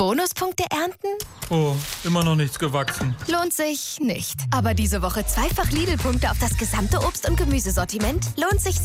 Bonuspunkte ernten? Oh, immer noch nichts gewachsen. Lohnt sich nicht. Aber diese Woche zweifach Lidl-Punkte auf das gesamte Obst- und Gemüsesortiment lohnt sich